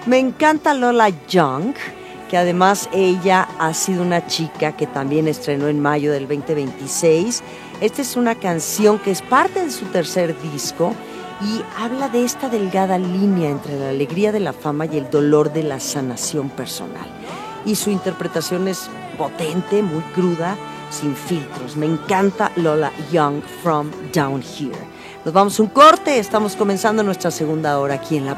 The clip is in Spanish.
Me encanta Lola Young, que además ella ha sido una chica que también estrenó en mayo del 2026. Esta es una canción que es parte de su tercer disco y habla de esta delgada línea entre la alegría de la fama y el dolor de la sanación personal. Y su interpretación es potente, muy cruda, sin filtros. Me encanta Lola Young, From Down Here. Nos vamos a un corte, estamos comenzando nuestra segunda hora aquí en La